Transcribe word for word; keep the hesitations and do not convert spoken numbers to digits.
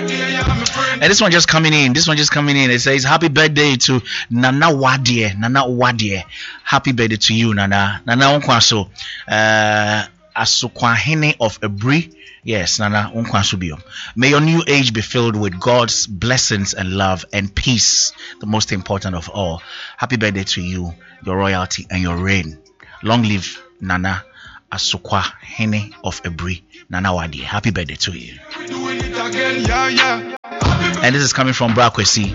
And this one just coming in. This one just coming in. It says, "Happy birthday to Nana Wadie. Nana Wadie. Happy birthday to you, Nana. Nana Onkwaso. Uh, Asukwahene of Ebri. Yes, Nana Onkwaso. May your new age be filled with God's blessings and love and peace. The most important of all. Happy birthday to you, your royalty and your reign. Long live Nana Asukwahene of Ebri. Nana Wadie. Happy birthday to you." And this is coming from Brakwesi.